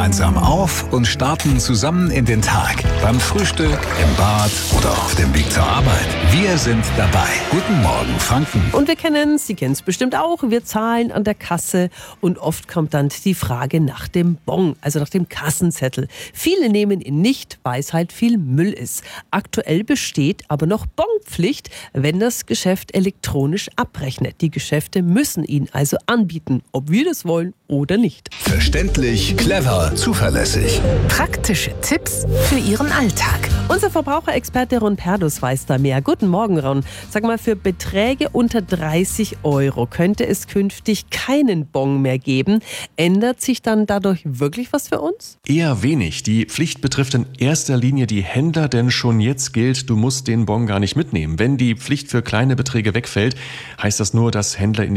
gemeinsam auf und starten zusammen in den Tag. Beim Frühstück, im Bad oder auf dem Weg zur Arbeit. Wir sind dabei. Guten Morgen, Franken. Und wir kennen es, Sie kennen es bestimmt auch, wir zahlen an der Kasse und oft kommt dann die Frage nach dem Bon, also nach dem Kassenzettel. Viele nehmen ihn nicht, weil es halt viel Müll ist. Aktuell besteht aber noch Bonpflicht, wenn das Geschäft elektronisch abrechnet. Die Geschäfte müssen ihn also anbieten, ob wir das wollen oder nicht. Verständlich, clever, zuverlässig. Praktische Tipps für Ihren Alltag. Unser Verbraucherexperte Ron Perdus weiß da mehr. Guten Morgen, Ron. Sag mal, für Beträge unter 30 € könnte es künftig keinen Bon mehr geben. Ändert sich dann dadurch wirklich was für uns? Eher wenig. Die Pflicht betrifft in erster Linie die Händler, denn schon jetzt gilt, du musst den Bon gar nicht mitnehmen. Wenn die Pflicht für kleine Beträge wegfällt, heißt das nur, dass Händler in